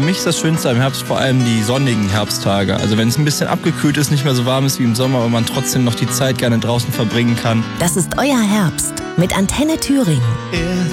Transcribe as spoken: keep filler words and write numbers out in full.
mich ist das Schönste am Herbst vor allem die sonnigen Herbsttage. Also wenn es ein bisschen abgekühlt ist, nicht mehr so warm ist wie im Sommer, aber man trotzdem noch die Zeit gerne draußen verbringen kann. Das ist euer Herbst mit Antenne Thüringen.